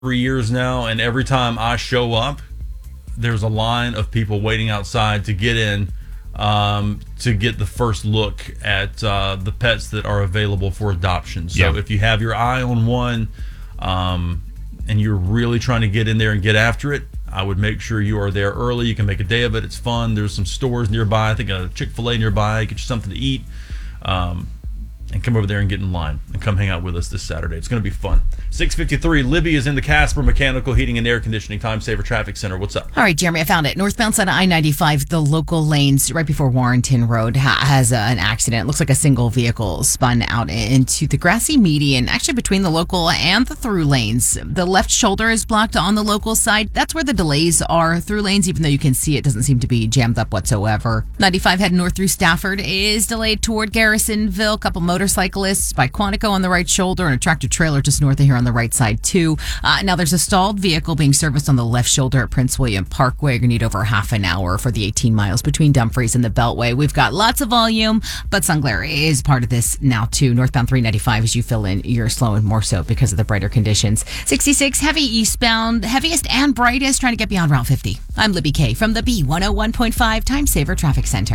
3 years now, and every time I show up, there's a line of people waiting outside to get in, to get the first look at the pets that are available for adoption. So if you have your eye on one, and you're really trying to get in there and get after it, I would make sure you are there early. You can make a day of it. It's fun. There's some stores nearby. I think a Chick-fil-A nearby. Get you something to eat. And come over there and get in line and come hang out with us this Saturday. It's going to be fun. 6:53. Libby is in the Casper Mechanical Heating and Air Conditioning Time Saver Traffic Center. What's up? All right, Jeremy, I found it. Northbound side of I-95, the local lanes right before Warrenton Road has an accident. It looks like a single vehicle spun out into the grassy median, actually between the local and the through lanes. The left shoulder is blocked on the local side. That's where the delays are. Through lanes, even though you can see it, doesn't seem to be jammed up whatsoever. 95 heading north through Stafford is delayed toward Garrisonville. A couple motorcyclists by Quantico on the right shoulder and a tractor trailer just north of here on the right side too. Now there's a stalled vehicle being serviced on the left shoulder at Prince William Parkway. You're going to need over half an hour for the 18 miles between Dumfries and the Beltway. We've got lots of volume, but Sun Glare is part of this now too. Northbound 395 as you fill in, you're slowing more so because of the brighter conditions. 66 heavy eastbound, heaviest and brightest trying to get beyond Route 50. I'm Libby K from the B101.5 Time Saver Traffic Center.